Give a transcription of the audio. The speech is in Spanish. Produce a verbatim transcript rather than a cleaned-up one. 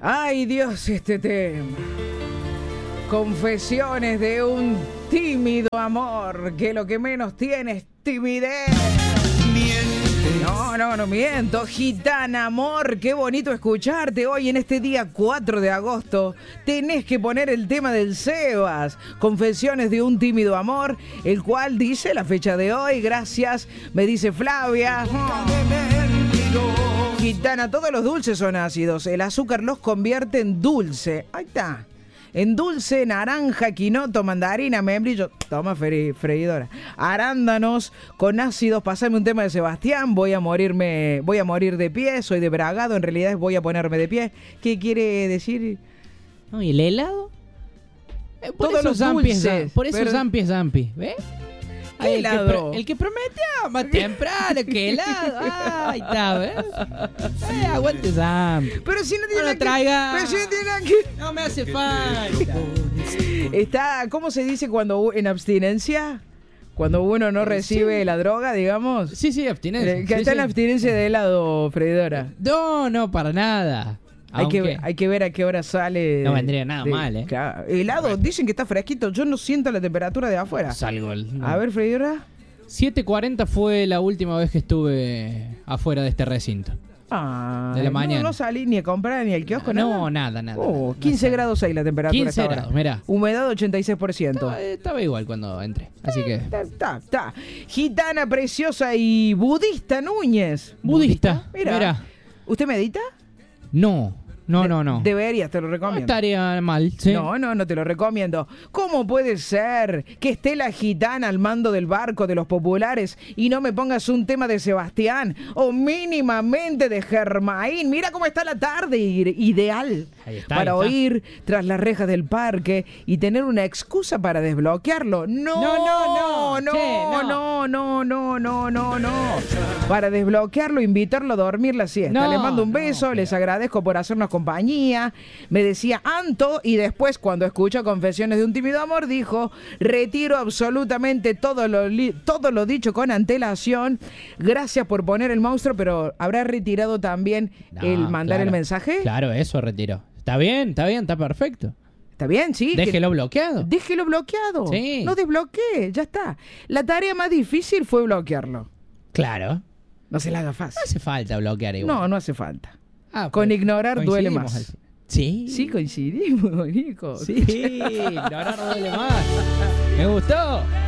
Ay, Dios, este tema. Confesiones de un tímido amor, que lo que menos tiene es timidez. Mientes. No, no, no miento. Gitana, amor, qué bonito escucharte hoy en este día cuatro de agosto. Tenés que poner el tema del Sebas. Confesiones de un tímido amor, el cual dice la fecha de hoy. Gracias, me dice Flavia. Gitana, todos los dulces son ácidos. El azúcar los convierte en dulce. Ahí está. En dulce, naranja, quinoto, mandarina, membrillo. Toma, fre- freidora. Arándanos con ácidos. Pasame un tema de Sebastián. Voy a morirme, voy a morir de pie. Soy de Bragado. En realidad es voy a ponerme de pie. ¿Qué quiere decir? No, ¿y el helado? Eh, por Todos eso los Zampi es dulces, Zampi. Por eso pero- Zampi es Zampi. ¿Ves? ¿Qué Ay, el, que helado? pro- el que prometía más temprano que helado. Ah, ahí está, ¿ves? Eh, aguante Zampi. Pero si no tiene No nada lo traiga. que... Pero si no tiene nada que... No me hace falta. Está, ¿cómo se dice cuando u- en abstinencia? Cuando uno no recibe la droga, digamos. Sí, sí, abstinencia. Eh, Que Sí, está en sí. abstinencia de helado, freidora. No, no, para nada. Hay que, Aunque- hay que ver a qué hora sale. No vendría nada mal, ¿eh? Claro. Helado, dicen que está fresquito. Yo no siento la temperatura de afuera. Salgo el... A ver, freidora. siete cuarenta fue la última vez que estuve afuera de este recinto. Ah, De la mañana. No, no salí ni a comprar ni al kiosco, No, nada. nada, nada. Oh, nada. quince No grados ahí la temperatura. quince hasta ahora. grados, mirá. Humedad ochenta y seis por ciento. Estaba, estaba igual cuando entré. Así que... Está, está, está. Gitana preciosa y budista Núñez. Budista, Mira. mira. ¿Usted medita? No, no, De- no, no. Deberías, te lo No recomiendo. estaría mal, ¿sí? No, no, no te lo recomiendo. ¿Cómo puede ser que esté la gitana al mando del barco de los populares y no me pongas un tema de Sebastián o mínimamente de Germain? Mira cómo está la tarde, i- ideal Ahí está, para ahí está. oír tras las rejas del parque y tener una excusa para desbloquearlo. No, No, no, no. no, Che, no. no, no, no, no, no, no. Para desbloquearlo, invitarlo a dormir la siesta. No, Les mando un no, beso, pero- les agradezco por hacernos compañía. Me decía Anto y después cuando escuchó Confesiones de un tímido amor dijo: retiro absolutamente todo lo, li- todo lo dicho con antelación. Gracias por poner el monstruo, pero ¿habrá retirado también No, el mandar claro. el mensaje? Claro, eso retiró. Está bien, está bien, está perfecto. ¿Está bien? Sí. que- Déjelo bloqueado. Déjelo bloqueado. Sí. No desbloquee, ya está. La tarea más difícil fue bloquearlo. Claro. No se la haga No fácil. hace falta bloquear igual. No, no hace falta. Ah, Con pero ignorar duele coincidimos más. al fin. Sí. Sí, coincidimos, Nico. Sí, ignorar duele más. Me gustó.